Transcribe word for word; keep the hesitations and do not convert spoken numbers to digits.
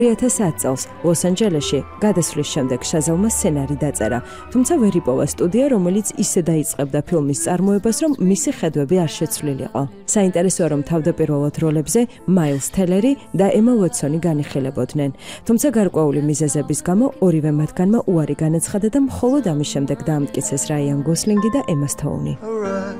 ორი ათას ათ წელს ლოს-ანჯელესში გადასვლის შემდეგ შაზელმა სცენარი დაწერა, თუმცა ვერ იპოვა სტუდია, რომელიც ისე დაიწყებდა ფილმის წარმოებას, რომ მისი ხედვები არ შეცვლილიყო. საინტერესოა, რომ თავდაპირველად როლებზე მაილს თელერი და ემა უოტსონი განიხილებოდნენ, თუმცა გარკვეული მიზეზების გამო ორივე მათგანმა უარი განაცხადა და მხოლოდ ამის შემდეგ დაამტკიცეს რაიან გოსლინგი და ემა სტოუნი.